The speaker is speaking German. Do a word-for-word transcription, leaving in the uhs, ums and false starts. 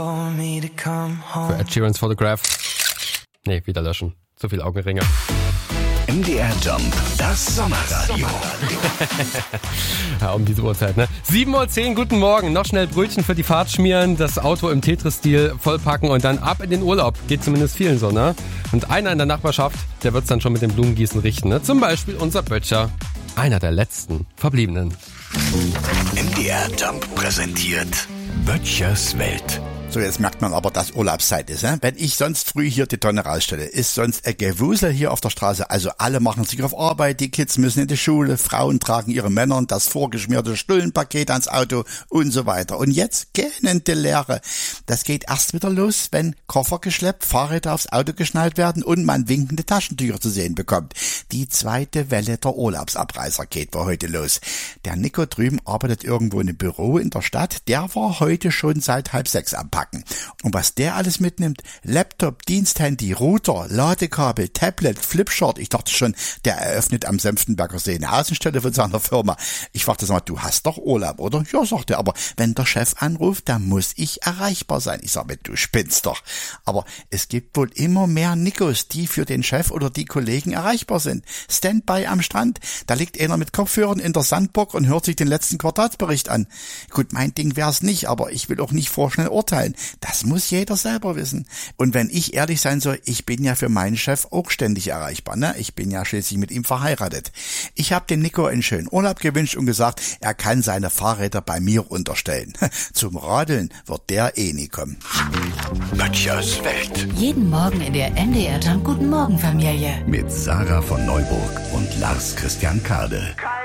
Für Ed Sheeran's Photograph. Nee, wieder löschen. Zu viel Augenringe. M D R Jump, das Sommerradio. Ja, um diese Uhrzeit, ne? sieben Uhr zehn, guten Morgen. Noch schnell Brötchen für die Fahrt schmieren, das Auto im Tetris-Stil vollpacken und dann ab in den Urlaub. Geht zumindest vielen so, ne? Und einer in der Nachbarschaft, der wird's dann schon mit dem Blumengießen richten, ne? Zum Beispiel unser Böttcher. Einer der letzten Verbliebenen. M D R Jump präsentiert Böttchers Welt. So, jetzt merkt man aber, dass Urlaubszeit ist. He? Wenn ich sonst früh hier die Tonne rausstelle, ist sonst ein Gewusel hier auf der Straße. Also alle machen sich auf Arbeit, die Kids müssen in die Schule, Frauen tragen ihre Männern das vorgeschmierte Stullenpaket ans Auto und so weiter. Und jetzt gähnende Leere. Das geht erst wieder los, wenn Koffer geschleppt, Fahrräder aufs Auto geschnallt werden und man winkende Taschentücher zu sehen bekommt. Die zweite Welle der Urlaubsabreißer geht wohl heute los. Der Nico drüben arbeitet irgendwo in einem Büro in der Stadt. Der war heute schon seit halb sechs am Packen. Und was der alles mitnimmt, Laptop, Diensthandy, Router, Ladekabel, Tablet, Flipchart, ich dachte schon, der eröffnet am Senftenberger See eine Außenstelle von seiner Firma. Ich fragte mal, du hast doch Urlaub, oder? Ja, sagt er, aber wenn der Chef anruft, dann muss ich erreichbar sein. Ich sage, du spinnst doch. Aber es gibt wohl immer mehr Nikos, die für den Chef oder die Kollegen erreichbar sind. Standby am Strand, da liegt einer mit Kopfhörern in der Sandburg und hört sich den letzten Quartalsbericht an. Gut, mein Ding wär's nicht, aber ich will auch nicht vorschnell urteilen. Das muss jeder selber wissen. Und wenn ich ehrlich sein soll, ich bin ja für meinen Chef auch ständig erreichbar, ne? Ich bin ja schließlich mit ihm verheiratet. Ich habe dem Nico einen schönen Urlaub gewünscht und gesagt, er kann seine Fahrräder bei mir unterstellen. Zum Radeln wird der eh nie kommen. Böttchers Welt. Jeden Morgen in der M D R Jump Guten Morgen Familie. Mit Sarah von Neuburg und Lars Christian Kade.